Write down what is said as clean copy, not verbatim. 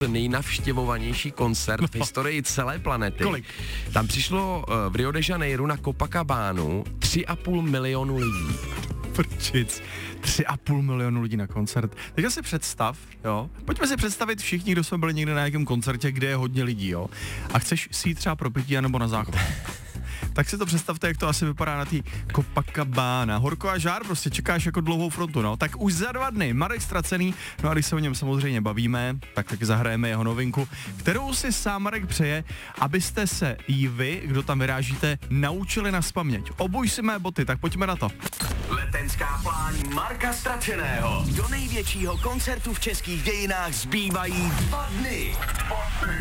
nejnavštěvovanější koncert v historii celé planety. Kolik? Tam přišlo v Rio de Janeiro na Copacabánu 3,5 milionu lidí. Prčic. 3,5 milionu lidí na koncert. Teďka si představ, jo. Pojďme si představit všichni, kdo jsme byli někde na nějakém koncertě, kde je hodně lidí, jo. A chceš si jít třeba pro pití anebo na záchod. Tak si to představte, jak to asi vypadá na té Copacabana. Horko a žár, prostě čekáš jako dlouhou frontu, no. Tak už za 2 dny Marek Ztracený, no a když se o něm samozřejmě bavíme, tak taky zahrajeme jeho novinku, kterou si sám Marek přeje, abyste se i vy, kdo tam vyrážíte, naučili naspaměť. Obuj si mé boty, tak pojďme na to. Letenská pláň Marka Ztraceného. Do největšího koncertu v českých dějinách zbývají 2 dny.